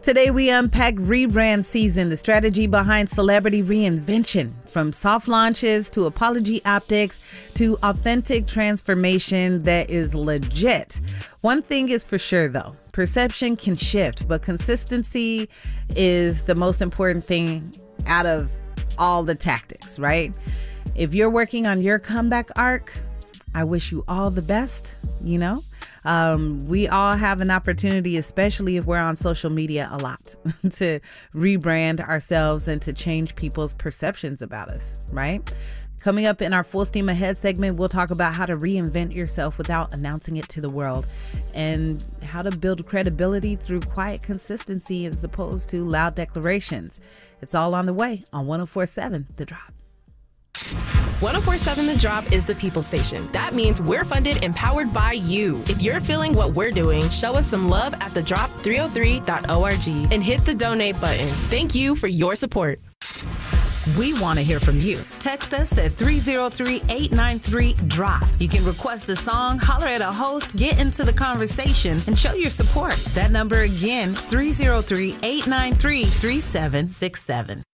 Today we unpack rebrand season, the strategy behind celebrity reinvention, from soft launches to apology optics to authentic transformation that is legit. One thing is for sure though, perception can shift, but consistency is the most important thing out of all the tactics, right? If you're working on your comeback arc, I wish you all the best, We all have an opportunity, especially if we're on social media a lot, to rebrand ourselves and to change people's perceptions about us, right? Coming up in our Full Steam Ahead segment, we'll talk about how to reinvent yourself without announcing it to the world and how to build credibility through quiet consistency as opposed to loud declarations. It's all on the way on 104.7 The Drop. 104.7 The Drop is the people station. That means we're funded and powered by you. If you're feeling what we're doing, show us some love at thedrop303.org and hit the donate button. Thank you for your support. We want to hear from you. Text us at 303-893-DROP. You can request a song, holler at a host, get into the conversation, and show your support. That number again, 303-893-3767.